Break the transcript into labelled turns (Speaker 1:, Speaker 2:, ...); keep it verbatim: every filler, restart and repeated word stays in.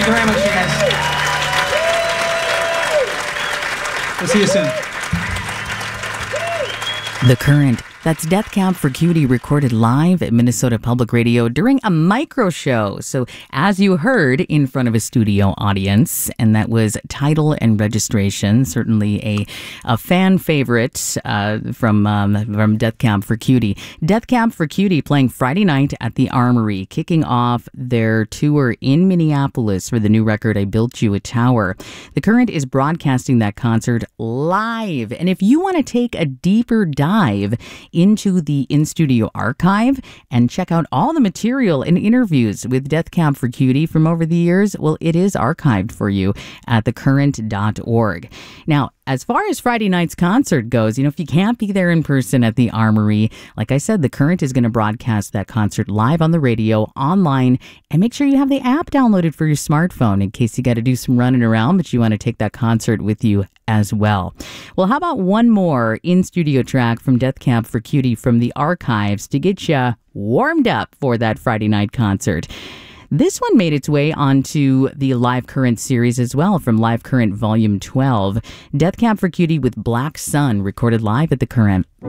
Speaker 1: you very much, you guys. We'll see you soon.
Speaker 2: The Current. That's Death Cab for Cutie recorded live at Minnesota Public Radio during a micro show. So as you heard, in front of a studio audience, and that was Title and Registration, certainly a, a fan favorite uh, from, um, from Death Cab for Cutie. Death Cab for Cutie playing Friday night at the Armory, kicking off their tour in Minneapolis for the new record, I Built You a Tower. The Current is broadcasting that concert live. And if you want to take a deeper dive into the in-studio archive and check out all the material and interviews with Death Cab for Cutie from over the years, well, it is archived for you at the current dot org. Now, as far as Friday night's concert goes, you know, if you can't be there in person at the Armory, like I said, the Current is going to broadcast that concert live on the radio, online, and make sure you have the app downloaded for your smartphone in case you got to do some running around, but you want to take that concert with you as well. Well, how about one more in-studio track from Death Cab for Cutie from the archives to get you warmed up for that Friday night concert. This one made its way onto the Live Current series as well from Live Current Volume twelve. Death Cab for Cutie with Black Sun, recorded live at the Current.